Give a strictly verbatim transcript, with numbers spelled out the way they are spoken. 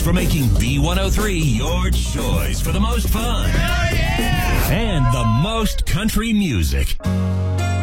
for making B one oh three your choice for the most fun. Hell yeah! And the most country music.